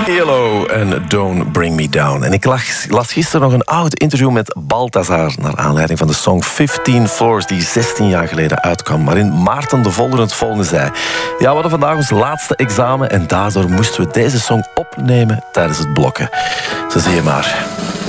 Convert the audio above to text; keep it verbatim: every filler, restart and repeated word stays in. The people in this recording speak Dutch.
E L O en Don't Bring Me Down. En ik las, las gisteren nog een oud interview met Balthazar naar aanleiding van de song fifteen Floors die zestien jaar geleden uitkwam, waarin Maarten de Volder het volgende zei. Ja, we hadden vandaag ons laatste examen en daardoor moesten we deze song opnemen tijdens het blokken. Zo zie je maar.